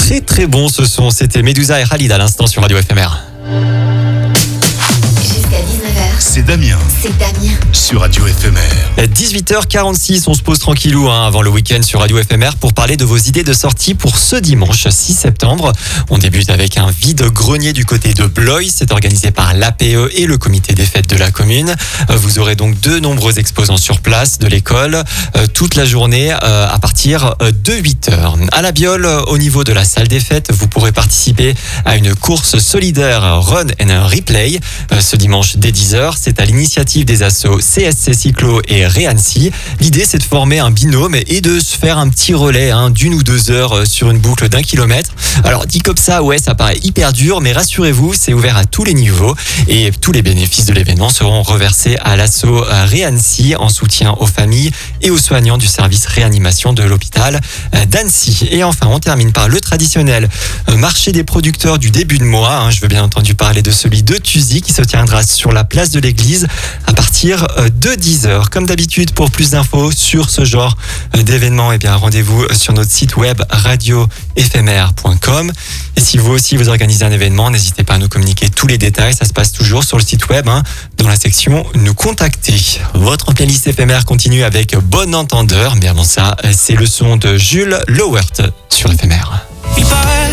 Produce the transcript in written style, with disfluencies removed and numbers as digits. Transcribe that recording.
Très très bon ce son, c'était Medusa et Khalid à l'instant sur Radio FMR. Jusqu'à 19h, C'est Damien sur Radio FMR. 18h46, on se pose tranquillou avant le week-end sur Radio FMR pour parler de vos idées de sortie pour ce dimanche 6 septembre. On débute avec un vide-grenier du côté de Blois. C'est organisé par l'APE et le comité des fêtes de la commune. Vous aurez donc de nombreux exposants sur place de l'école toute la journée à partir de 8h. À la Biole, au niveau de la salle des fêtes, vous pourrez participer à une course solidaire Run and Replay ce dimanche dès 10h. C'est à l'initiative des assos CSC Cyclo et Réancy. L'idée, c'est de former un binôme et de se faire un petit relais d'1 ou 2 heures sur une boucle d'1 kilomètre. Alors, dit comme ça, ouais, ça paraît hyper dur, mais rassurez-vous, c'est ouvert à tous les niveaux et tous les bénéfices de l'événement seront reversés à l'asso Réancy en soutien aux familles et aux soignants du service réanimation de l'hôpital d'Annecy. Et enfin, on termine par le traditionnel marché des producteurs du début de mois. Je veux bien entendu parler de celui de Thuzy qui se tiendra sur la place de l'église à partir de 10h. Comme d'habitude, pour plus d'infos sur ce genre d'événements, rendez-vous sur notre site web radiofmr.com. Et si vous aussi vous organisez un événement, n'hésitez pas à nous communiquer tous les détails. Ça se passe toujours sur le site web, dans la section Nous contacter. Votre playlist éphémère continue avec Bon Entendeur. Mais avant ça, c'est le son de Jules Lowert sur éphémère. Il paraît